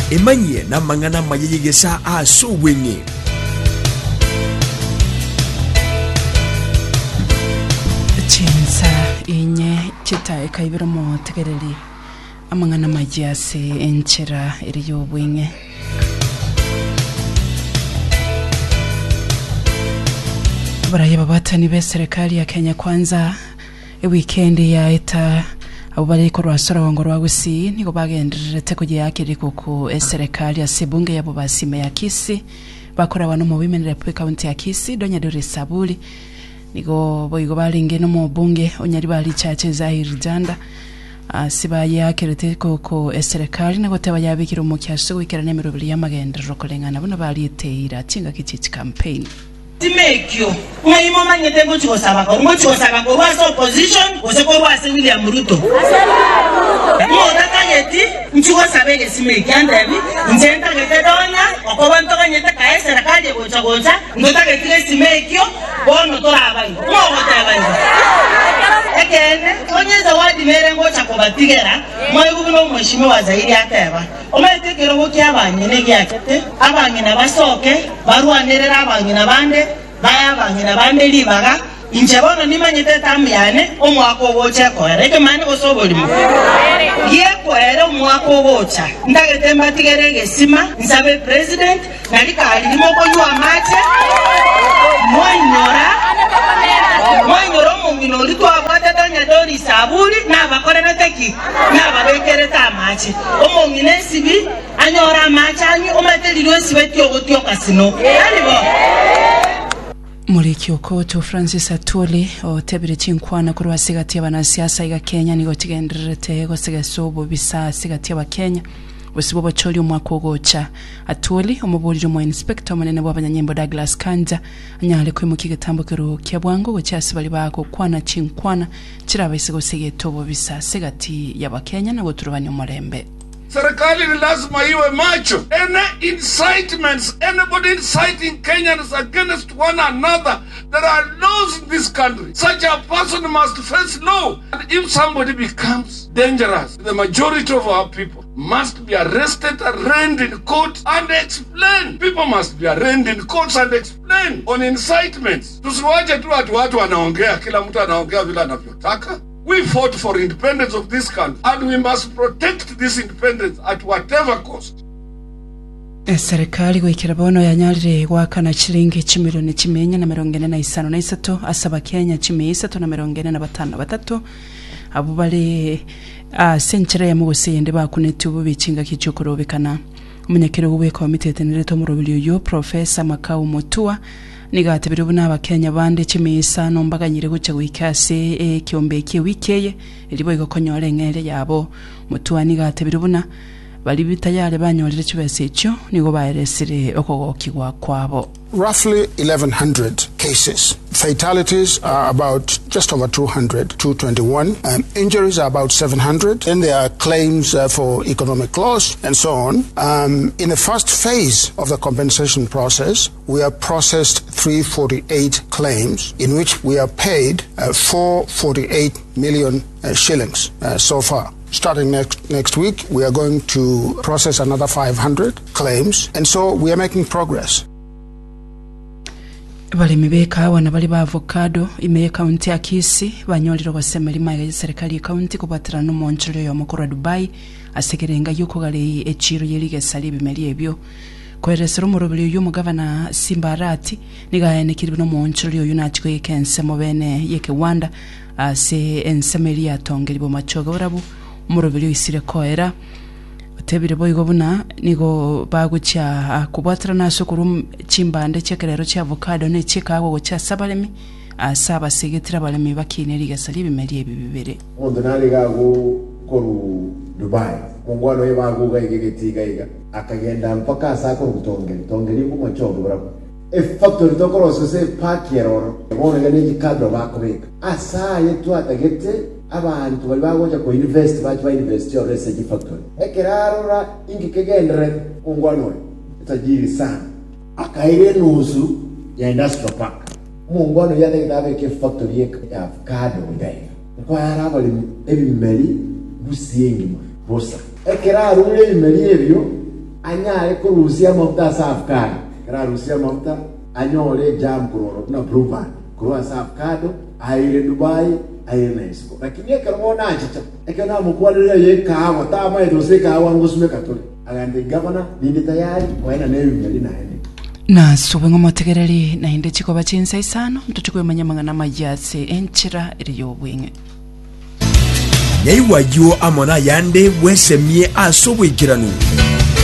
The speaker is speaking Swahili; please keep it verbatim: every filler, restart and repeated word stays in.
emanye na mangana mayegesa aso wenye chinsa inye chitae kaibira mo tegereri amangana majase enchera iriyo bwinge baraye babatani be serikali ya Kenya Kwanza e weekend ya eta abo bari ko rwasora wango rwagusi niko bagenderete kujya yakiriko ku serikali ya Sebunge yabo basime ya Kisi bakora bano mu Women Rep County ya Kisi donya dore sabuli niko boyigo balinge no mu bunge onyari bali chache za Hirjanda siba yakirete ko ku serikali nako teba yabikira mu kyasho wikira nemero bili yamagendero kolengana bano bali eteira tinga kichichi campaign Timekyo ngai mama nyete ngo chosaba ko ngo chosaba ko was opposition ko se ko was William Ruto mo data yeti nchuko sabege simeki andabi njenta gete dona ko bantu kanyete ka serikali gocha gocha ngota gete simekyo bono torabai mo gota bai ekene onyeza wadi mere ngo cha ko batigera mo yubuno mwishime wa zaidi ateba omete kero ngo kyabanye ne gyakete abanye nabasoke barwanerera abanye nabande baya abanye nabande libaga injebono nimanyete tamyane omwako bocha ko reke mane osoboli mu ye kwere omwako bocha ndagete mbatigere gesima nsabe president nalika alimo ko nywa mache monyora monyoro mungino litwa abata tanya dori sabuli na bakore na teki na babekere tamache omongine sibi anyora mache omate lirwe sibeti ogotyo kasino alibo muri kyokoto Francis Atwoli o tebire chinkwana kurwa sigati abana siasa iga Kenya nigo tigenderete go sigasobo bisa sigati aba Kenya wesibo bacholi umwaka ogocha Atwoli omubuliro mu inspector manene bw'abanyanyembo Douglas Kanja anyale kwimu kigatambukiro kyabwango go cyasi bali bako kwana chinkwana kiraba isigo sigetobo bisa sigati yaba Kenya na goturubanya umurembe Serikali ni lazima iwe macho. Any incitements, anybody inciting Kenyans against one another, there are laws in this country. Such a person must face law. And if somebody becomes dangerous, the majority of our people must be arrested, arraigned in court, and explain. People must be arraigned in courts and explain on incitements. Tusiwaje tu watu watu wanaongea, kila mtu anaongea vile anavyotaka. We fought for independence of this country, and we must protect this independence at whatever cost. Serikali gwikira bono yanyalire gwakana chiringi chimilioni chimenya na mirongo ine na isano na isatu asaba Kenya chimi isatu na mirongo ine na batano batatu abo bali a century ya mugusende bakuneti ubu bichinga kicukurobekana umunyakiro w'ubeka wa mitetenere to murobili yo Professor Makau Mutua nigate birubuna abakenya bande chimisa no mbaganyire guca gwikase e kiombe ki wikeye ilibo igokonyore ngere yabo Mutua nigate birubuna bali bitayale banyorire kibese ekyo nigo baeresire okogokigwa kwabo. Roughly eleven hundred cases. Fatalities are about just over two hundred, two twenty-one. Um, injuries are about seven hundred. Then there are claims uh, for economic loss and so on. Um, in the first phase of the compensation process, we have processed three hundred forty-eight claims in which we have paid uh, four hundred forty-eight million uh, shillings uh, so far. Starting next next week, we are going to process another five hundred claims, and so we are making progress. Bali mibeka wana bali ba avocado imeye county ya Kisi banyoliro basemeli maye serikali county kubatira no monchero yo mukuru Dubai asekerenga yuko gale echiro yelige sali bimeli ebyo kweresero murobili yo mugavana Simbarati nigaene kiri no monchero yo unachiko yekense mobene yeke wanda ase ensemeli ya tongeli bo machoga barabu murobili isire koera tebire boyigo buna nigo bagucha kubatira naso kurum chimbande chekerero cha avocado ne chikago go cha sabalemi asaba sigetira balemi bakine liga salibi meli ebibere ondo naliga go koru Dubai mungwano yebago ga igegetiga iga akagenda mpaka sako gutongera tongeri mu machogo barabu e factory tokoroso se pakero bona gane jikadro bakobeka asa yetu atagete abantu bali bagoja ko invest baje ba invest yo research factory ekerarora ingi kegendere kungwanore tajiri sana akaire nusu ya industrial park mungwano yade ndabe ke factory ya avocado ndai kwa araba ebi meli busiengi bosa ekerarora ebi meli ebyo anyare kurusia mafuta safkado kara rusia mafuta anyore jam kuroro na blueband kurwa safkado aire Dubai aire Mexico lakini ekarona achicha ekana mukwalira ye kawa tama edose kawa ngusume katole agande governor nindi tayari kwaina neyo nyali naende na suwe ngomotegereri na inde chikoba chinsa isano mtuchukwe manyamangana majase enchira iri yobwinge nyaiwa yo amona yande wesemie asobwikiranu